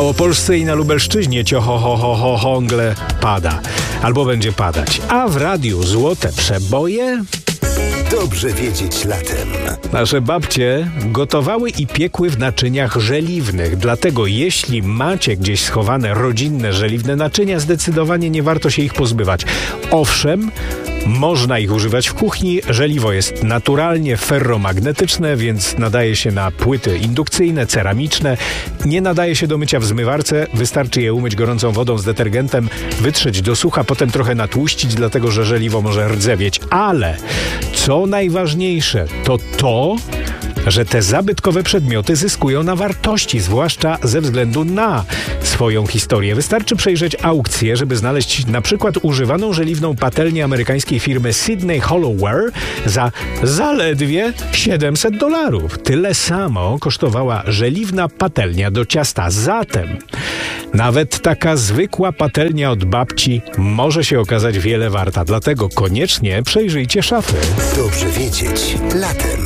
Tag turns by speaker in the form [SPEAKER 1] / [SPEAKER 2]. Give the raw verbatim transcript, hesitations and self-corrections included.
[SPEAKER 1] O Polsce i na Lubelszczyźnie cioho-ho-ho-ho-hongle pada. Albo będzie padać. A w radiu złote przeboje...
[SPEAKER 2] Dobrze wiedzieć latem.
[SPEAKER 1] Nasze babcie gotowały i piekły w naczyniach żeliwnych. Dlatego jeśli macie gdzieś schowane rodzinne żeliwne naczynia, zdecydowanie nie warto się ich pozbywać. Owszem, można ich używać w kuchni. Żeliwo jest naturalnie ferromagnetyczne, więc nadaje się na płyty indukcyjne, ceramiczne. Nie nadaje się do mycia w zmywarce. Wystarczy je umyć gorącą wodą z detergentem, wytrzeć do sucha, potem trochę natłuścić, dlatego że żeliwo może rdzewieć. Ale co najważniejsze, to to, że te zabytkowe przedmioty zyskują na wartości, zwłaszcza ze względu na swoją historię. Wystarczy przejrzeć aukcję, żeby znaleźć na przykład używaną żeliwną patelnię amerykańskiej firmy Sidney Hollowware za zaledwie siedemset dolarów. Tyle samo kosztowała żeliwna patelnia do ciasta. Zatem nawet taka zwykła patelnia od babci może się okazać wiele warta. Dlatego koniecznie przejrzyjcie szafy.
[SPEAKER 2] Dobrze wiedzieć latem.